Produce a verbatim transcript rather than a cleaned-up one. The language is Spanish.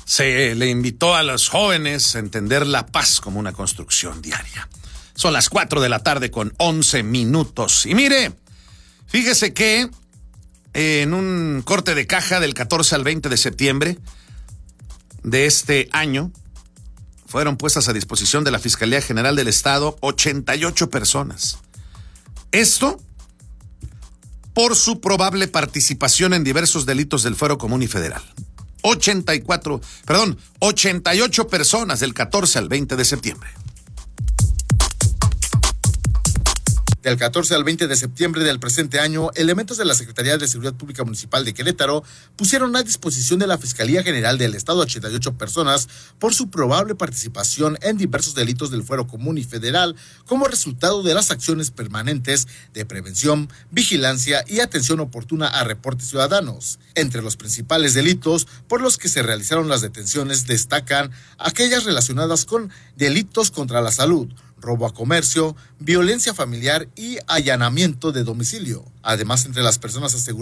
Se le invitó a los jóvenes a entender la paz como una construcción diaria. Son las cuatro de la tarde con once minutos. Y mire, fíjese que eh, en un corte de caja del catorce al veinte de septiembre de este año, fueron puestas a disposición de la Fiscalía General del Estado ochenta y ocho personas. Esto por su probable participación en diversos delitos del Fuero Común y Federal. ochenta y cuatro, perdón, ochenta y ocho personas del catorce al veinte de septiembre. Del catorce al veinte de septiembre del presente año, elementos de la Secretaría de Seguridad Pública Municipal de Querétaro pusieron a disposición de la Fiscalía General del Estado ochenta y ocho personas por su probable participación en diversos delitos del Fuero Común y Federal como resultado de las acciones permanentes de prevención, vigilancia y atención oportuna a reportes ciudadanos. Entre los principales delitos por los que se realizaron las detenciones destacan aquellas relacionadas con delitos contra la salud, robo a comercio, violencia familiar y allanamiento de domicilio. Además, entre las personas aseguradas